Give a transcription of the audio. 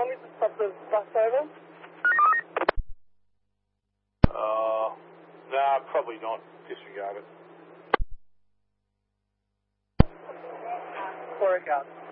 tell me to stop the bus over? Nah, probably not. Disregard it. 4 o'clock.